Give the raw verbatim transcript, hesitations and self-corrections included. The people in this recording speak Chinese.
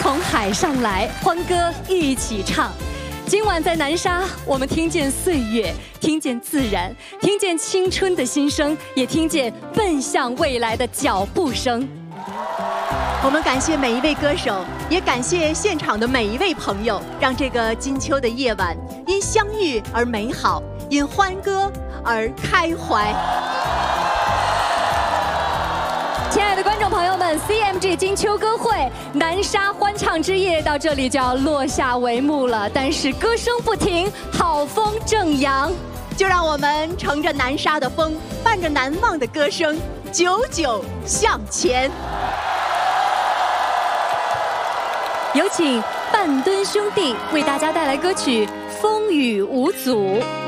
从海上来，欢歌一起唱。今晚在南沙，我们听见岁月，听见自然，听见青春的心声，也听见奔向未来的脚步声。 我们感谢每一位歌手，也感谢现场的每一位朋友，让这个金秋的夜晚因相遇而美好，因欢歌而开怀。 亲爱的观众朋友们 ，C M G 金秋歌会南沙欢唱之夜到这里就要落下帷幕了，但是歌声不停，好风正扬， 就让我们乘着南沙的风，伴着难忘的歌声，久久向前。 有请半吨兄弟为大家带来歌曲《风雨无阻》。